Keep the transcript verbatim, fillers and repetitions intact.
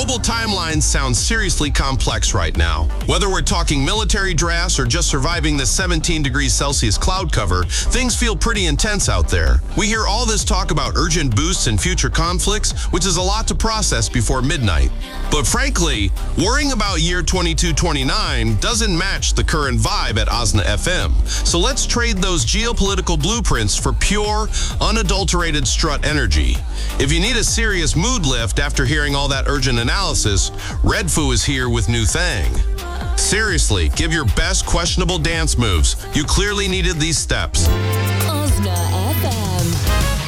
global timelines sound seriously complex right now. Whether we're talking military drafts or just surviving the seventeen degrees Celsius cloud cover, things feel pretty intense out there. We hear all this talk about urgent boosts and future conflicts, which is a lot to process before midnight. But frankly, worrying about year twenty-two twenty-nine doesn't match the current vibe at Osna F M. So let's trade those geopolitical blueprints for pure, unadulterated strut energy. If you need a serious mood lift after hearing all that urgent analysis, Redfoo is here with New Thang. Seriously, give your best questionable dance moves. You clearly needed these steps.